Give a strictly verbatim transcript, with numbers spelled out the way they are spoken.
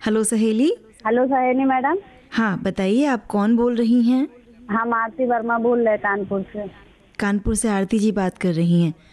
Hello सहेली। Hello सहेली madam. हाँ बताइए, आप कौन बोल रही हैं? हम आरती वर्मा बोल रहे कानपुर से। कानपुर से आरती जी बात कर रही हैं।